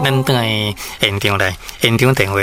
咱等来现场来，现场电话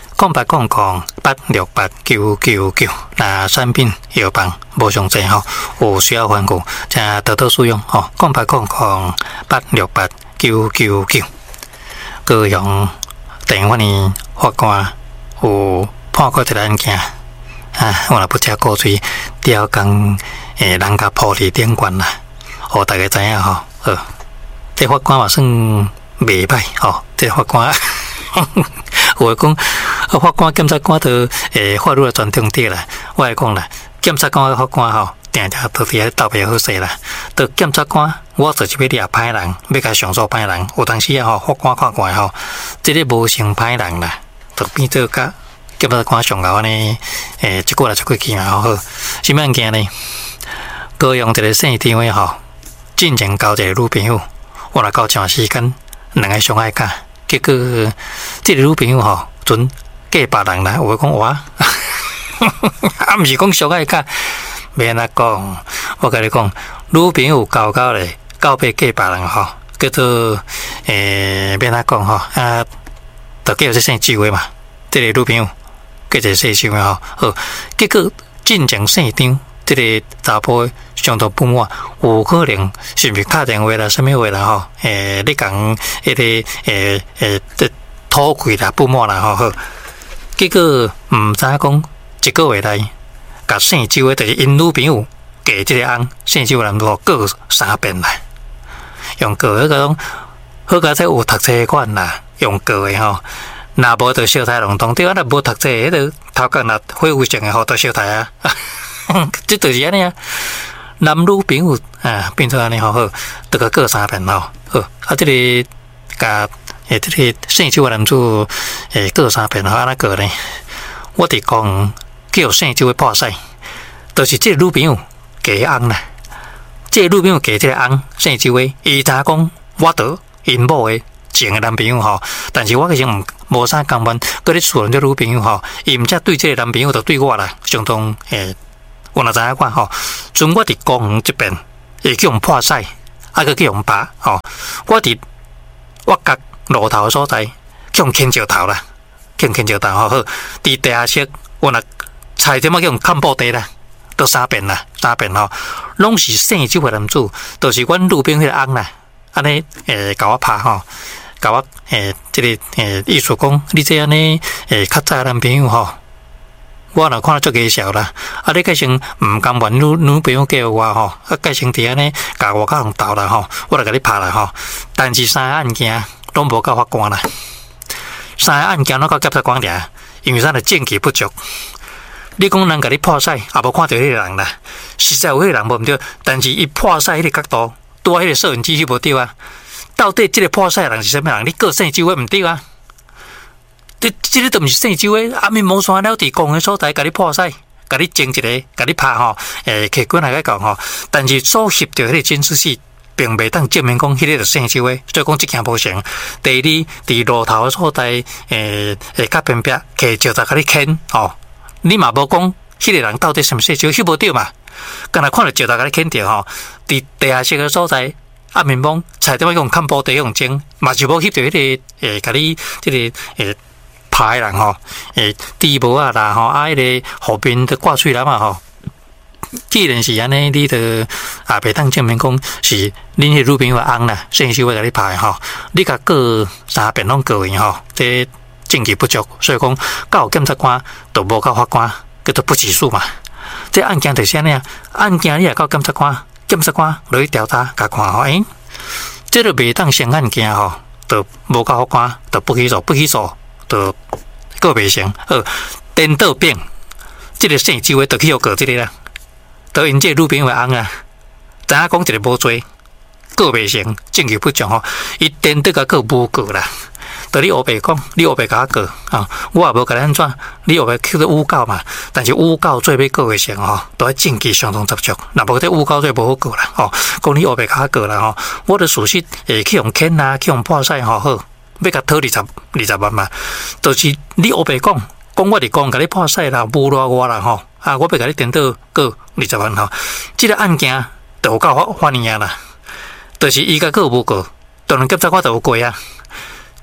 0800-868-999，那产品药房无上济吼，有需要换购，请多多使用吼。0800-868-999，高雄电话呢法官有判过一个案件啊，我若不吃古水，吊工人家破例顶悬啦，互大家知影吼。这法官嘛算袂歹吼，这法官有诶讲，法官、检察官都法律诶专长底啦。我来讲啦，检察官、法官吼，定定都伫遐斗袂好势啦。到检察官，我就是要抓歹人，要甲上诉歹人。有当时啊吼，法官看过来吼，这个无成歹人啦，就变做甲检察官上高安尼，一过来一过去嘛好。什么案件呢？高雄一个姓张诶吼，进前交一个女朋友，我来到长时间。两个相爱架，结果这个女朋友吼，准嫁别人啦。有讲我，啊，毋是讲相爱架，免安讲。我甲你讲，女朋友交咧，到尾嫁别人吼，叫做免安讲吼，啊，就叫做姓周诶嘛。这个女朋友叫做姓周诶吼，好，结果进前姓张。这个查甫相当不满，有可能是毋是打电话啦、什么话啦吼？你讲迄个这土气啦、不满啦吼，好，结果毋知讲一个月内，甲姓周的，就是因女朋友嫁这个翁，姓周男女各3遍啦，用过迄种好佳在有读册的款啦，用过的吼，若无就小菜龙通，对啊，若无读册，迄个头壳若恢复性的吼，就小菜啊。这就是安尼啊，男女朋友啊，变做安尼吼好，得个各3遍吼好啊，这个甲这个姓周的男子各3遍吼，安那个呢？我伫讲叫姓周的破屎，就是这个女朋友嫁翁啦，这个女朋友嫁这个翁姓周的，伊知影讲我得因某的前个男朋友吼，但是我其实无啥共款，搁咧厝人这女朋友吼，伊毋则对这个男朋友，就对我啦，相当我若知影看吼，阵我伫公园这边，会叫人破屎，啊个叫人拔吼，我伫我角路头所在，叫人牵石头啦，牵石头吼好，伫地下室，我若菜点仔叫人砍布地啦，都3遍啦，3遍吼，拢是姓周的男子，都是阮路边迄个翁啦，安尼甲我拍吼，甲我这个意思讲，你这安尼较早男朋友吼。我若看到足介绍啦，啊！你改成毋甘愿女朋友叫我吼，啊！改成伫安尼甲我甲人斗啦吼，我来甲你拍啦吼。但是3个案件拢无到法官啦，3个案件拢到检察官尔，因为咱的证据不足。你讲人甲你破屎，也无看到迄个人啦，实在有迄个人无毋对，但是伊破屎迄个角度，拄啊迄个摄影机翕无对啊。到底即个破屎人是啥物人？你个姓周的毋对啊？这个都毋是姓周的，阿面无山了，伫公园所在，甲你破屎，甲你争一个，甲你拍吼，客观来讲吼，但是所翕到迄个监视器，并未当证明讲迄个就姓周的，所以讲即件无成。第二，伫路头所在，较边壁，摕石头甲你牵吼，你嘛无讲迄个人到底是毋是姓周，翕无着嘛？干若看到石头甲你牵着吼，伫地下室个所在。暗面帮菜点仔用砍布地用争，嘛是无翕到迄个甲你即个拍人吼，猪毛啊啦吼，啊迄个后边的挂喙篮嘛吼。既然是安尼，你就也袂当证明讲是恁迄女朋友翁啦，姓周会甲你拍吼，你甲告3遍拢告赢吼，这证据不足，所以讲到检察官就无到法官，叫做不起诉嘛。这案件就是安尼啊，案件你也到检察官。检察官落去调查，甲看吼，这个袂当成案件吼，就无到法官，就不起诉，就告袂成。颠倒变，这个姓周的就去要告这个啦，就因这女朋友的翁啊，知影讲一个无罪，告袂成，证据不足吼，伊颠倒甲告无告啦。就你黑白讲，你黑白甲我告啊，我也无甲你安怎，你黑白去做诬告嘛，但是诬告罪要告会成吼，都要证据相当十足，若无这诬告罪无好告啦吼，讲你黑白甲我告啦吼，我的事实去用牵啊，去用破屎吼好，要甲讨20万嘛，就是你黑白讲我伫讲甲你破屎啦，侮辱我啦吼，啊，我要甲你颠倒告20万吼，这个案件就有到法院啦，就是伊甲告无告，当然检察官就有过啊。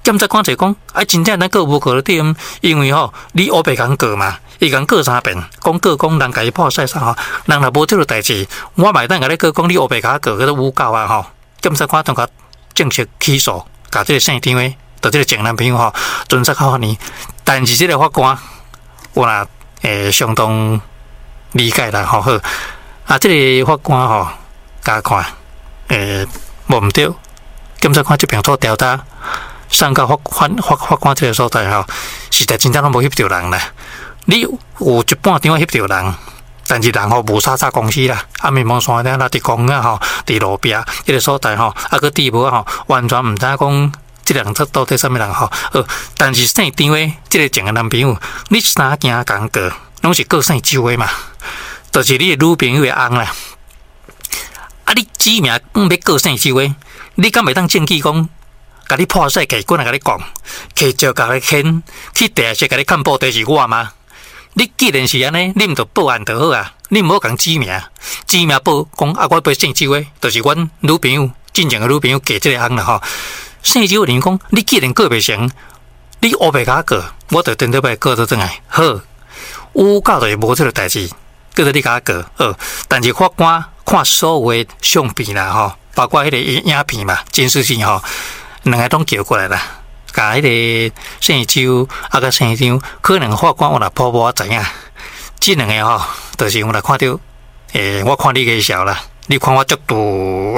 检察官就讲，真正咱告无告对，因为你乌白讲告嘛，伊讲告3遍，讲人家伊破晒啥人若无这个代志，我袂当甲你讲你乌白甲告，迄个诬告啊检察官同甲正式起诉，甲这个姓张的，就这个前男朋友准杀好年，但是这个法官我相当理解啦好，这个法官甲看无毋对，检察官这边做调查，送到法官这个所在实在真正拢无翕到人啦。你有一半张翕到人，但是人无杀公司啦，面望山顶啦，伫公园伫路边迄个所在个地无完全毋知讲这个人到底啥物人但是姓张的这个前个男朋友，你三件讲告，拢是告姓周的嘛，就是你的女朋友的翁啦。你指名要告姓周的，你敢袂当证据讲，甲你破晒客官甲你讲，客招甲你牵去地下室甲你看报地是我吗？你既然是安尼，你毋着报案就好啊！你毋好讲指名报讲我报姓周的，就是阮女朋友真正的女朋友嫁这个翁啦姓周的人讲，你既然告袂成，你乌白甲告，我就等到要告到转来。好，诬告就是无这个代志，叫做你甲告但是法官看所有的相片啦包括迄个影片嘛、监视器两个拢叫过来啦。甲迄个姓周甲姓张，可能法官我若普普知影，这两个就是我若看到，我看你个笑啦，你看我足度。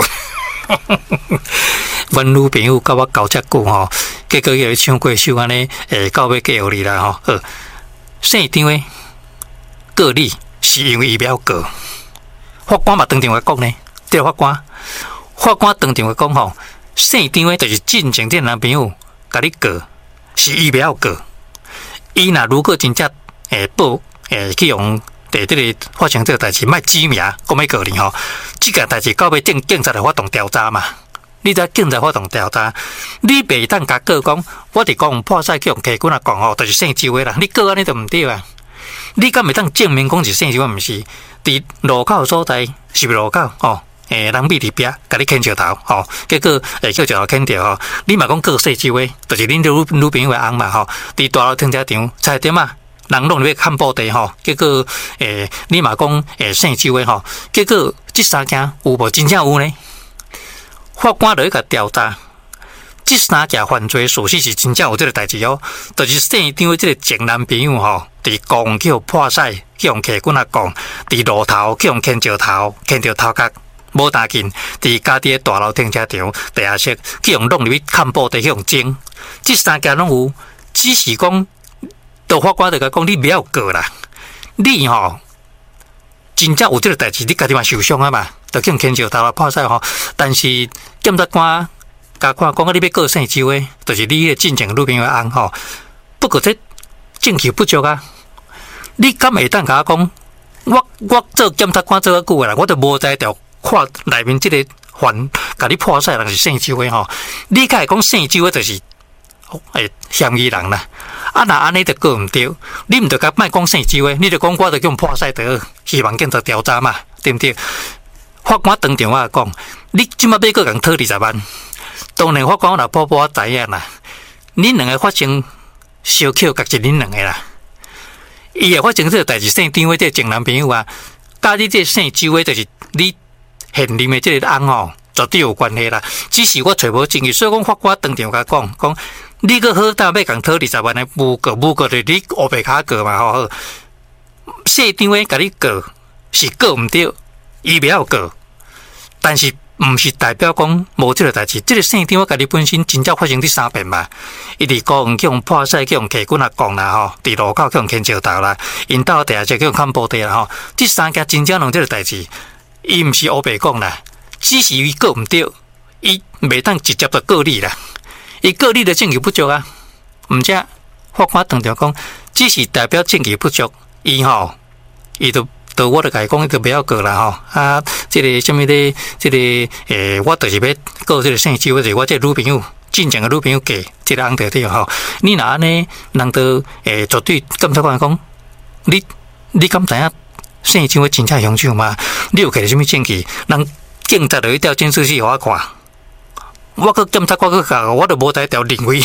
阮女朋友甲我交遮久结果又唱过首安尼，到尾嫁互你啦姓张的告你是因为伊要告，法官嘛当场讲呢，这个法官当场讲姓张的就是进前这男朋友甲你告，是伊要告，伊如果真正报去用。这个发生这个代志，莫指名，讲要告你这个代志到尾警察来发动调查嘛？你知警察发动调查，你袂当甲告讲，我伫讲破晒去用客官讲就是姓周的啦。你告安尼就毋对啊！你敢袂当证明讲是姓周，毋是？伫路口所在是路口人秘伫边，甲你牵石头结果叫石头牵着你嘛讲告姓周的，就是恁女朋友的翁嘛伫大楼停车场差点啊！人拢要看报地结果你嘛讲姓周的结果这三件有无真正有呢？法官就去甲调查，这三件犯罪属实是真正有这个代志就是姓张的这个前男朋友伫公去破晒，去用客官讲，伫路头去用牵石头牵着头壳无打紧，伫家己的大楼停车场地下室去用弄入去看报地去用争，这三件拢有，只是讲。到法官就甲讲，你不要告啦，你真正有这个代志，你家己嘛受伤啊嘛，就去牵石头破晒但是检察官甲看讲，你要告姓周的，就是你的真正女朋友的翁不过这证据不足啊，你敢会当甲我讲？我做检察官做久啦，我都无知道看内面这个犯甲你破晒人是姓周的你敢会讲姓周的就是嫌疑人啦？若安尼就告毋对，你毋着甲莫讲姓周的，你着讲我着叫破晒得，希望警察调查嘛，对毋对？法官当场我讲，你即摆要搁共讨20万，当然法官若普普知影啦，恁两个发生烧扣，甲是恁两个啦。伊会发生这个代志，姓张的这个前男朋友甲你这姓周的，就是你现任的这个翁绝对有关系啦。只是我找无证据，所以讲法官当场甲讲。你个好大要共讨20万的诬告就你乌白卡告嘛姓张的甲你告是告毋对，伊不要告，但是毋是代表讲无这个代志。这个姓张的甲你本身真正发生第3遍嘛，伊伫公园去用破晒去用客官讲啦伫路口去用牵石头啦，因到地下室去用看报地啦这三件真正弄这个代志，伊毋是乌白讲啦，只是伊告毋对，伊袂当直接就告你啦。伊告你的证据不足啊，毋则法官当场讲，只是代表证据不足，伊就我就甲伊讲，伊就不要告啦这个什么的，这个我就是要告这个姓周，就是我这个女朋友，真正的女朋友嫁这个翁对对你若安尼，人就绝对检察官讲，你敢知影姓周的真正凶手吗？你有摕到什么证据？人警察就去调监视器互我看。 我个检察官个教我都无在条认为，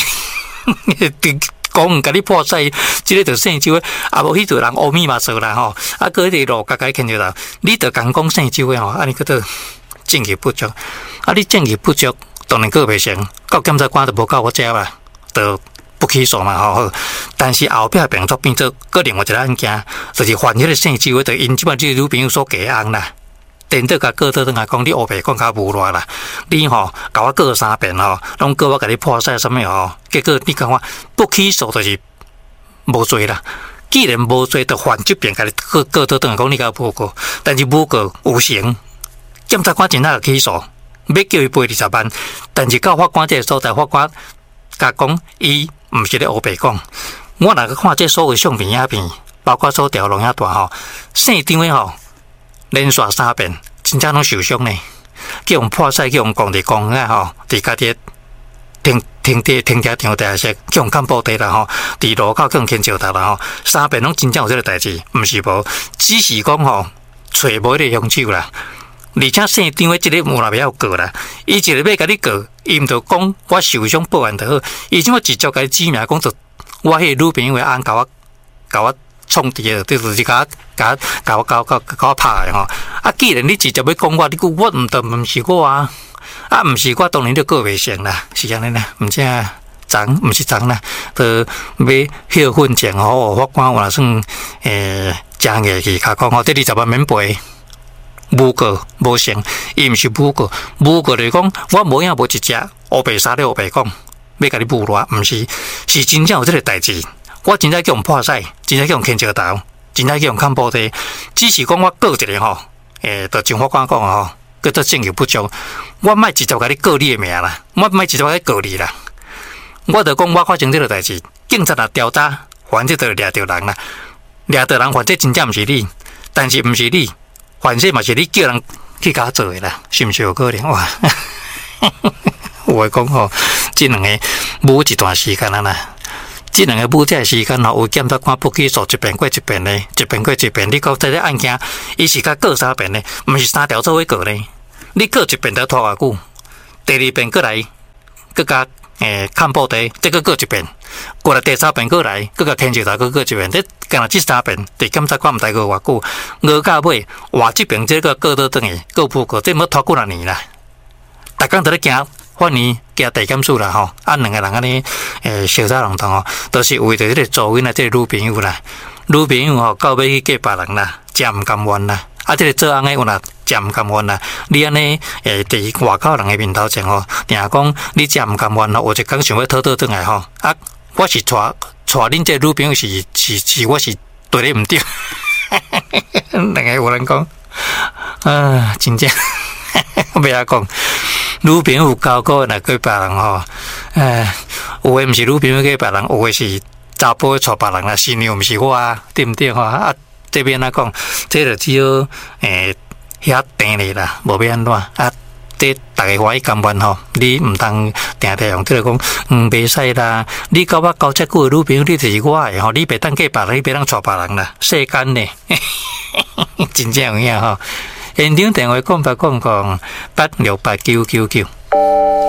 讲甲你破晒，即个就姓周的，啊无迄组人乌密码数啦吼，啊个迄个路甲牵着啦，你着讲讲姓周的吼，啊你个都证据不足，啊你证据不足，当然个袂成，到检察官就无到我遮啦，就不起诉嘛吼。但是后壁变作变做个另外一个案件，就是犯迄个姓周的，就因即摆即个女朋友所假案啦。电倒甲告倒转来讲，你黑白讲较无赖啦，你吼甲我告3遍吼，拢告我甲你破晒什么吼，结果你讲我不起诉就是无罪啦。既然无罪，就犯这边甲你告倒转来讲，你甲无告，但是无告有成，检察官真正起诉，要叫伊赔20万，但是到法官这个所在，法官甲讲伊毋是咧黑白讲。我若去看这所有相片影片，包括所调录影带吼，现场的吼。连续3遍，真正拢受伤呢。叫用破晒，叫用讲伫公啊吼，伫家己停车场地下室，叫用干布地啦吼，伫路口叫用牵石头啦吼，3遍拢真正有这个代志，毋是无，只是讲吼找无迄个凶手啦。而且现场的即个无啦要告啦，伊一个要甲你告，伊毋着讲我受伤报案就好，伊怎么直接甲你指名讲做我迄个女朋友的案甲我创敌的，就是甲我拍的吼。啊，既然你直接要讲我，你讲我毋是我啊，啊，毋是我，当然就告袂成啦，是安尼啦，毋是脏，毋是脏啦，要晓混证吼，法官我若算正硬去甲讲吼，这20万免赔。无告无成，伊毋是无告，无告就是讲我无影无一只黑白沙咧黑白讲，要甲你侮辱，毋是，是真正有这个代志。我真正叫用破晒，真正叫用牵石头，真正叫用看布地，只是讲我告一个吼，就像法官讲吼，叫做证据不足，我莫直接甲你告你的名啦，我莫直接甲你告你啦，我就讲我发生这个代志，警察若调查，反正就掠着人啦，掠着人，反正真正毋是你，但是毋是你，反正嘛是你叫人去甲做的啦，是毋是有可能哇？我讲吼，这两个舞一段时间啦。这两个舞这时间吼，有检察官不起诉一遍过一遍呢，一遍过一遍。你讲这个案件，伊是甲告3遍呢，毋是3条做伙告呢。你告一遍得拖偌久，第2遍过来，搁甲看报地，再搁告一遍，过来第3遍过来，搁甲牵石头搁告一遍，这干若这3遍，伫检察官毋知告偌久，熬到尾，话这边这个告倒转去，告不告，这要拖几若年啦。逐工在咧行。法院加地检署啦吼，啊两个人安尼相差拢同吼，都是为着迄个助囡仔即个女朋友啦，女朋友吼到尾去嫁别人啦，真毋甘愿啦，啊即个做翁诶有啦，真毋甘愿啦，你安尼伫外口人诶面头前吼，定讲你真毋甘愿吼，有一工想要讨倒转来吼，啊我是带恁即个女朋友是我是对你毋对，两个有人讲，真正袂晓讲。女朋友交过来跟别人吼，有诶毋是女朋友跟别人，有诶是查甫带别人啦，新娘毋是我啊，对毋对吼？啊，这边来讲，这就只有遐定咧啦，无要安怎啊？这大家欢喜甘愿吼，你毋通定定用这个讲，袂使啦。你甲我交这久诶女朋友，你就是我诶吼，你别当嫁别人，你别当带别人啦，世间呢，真正有影吼。现场电话讲868999。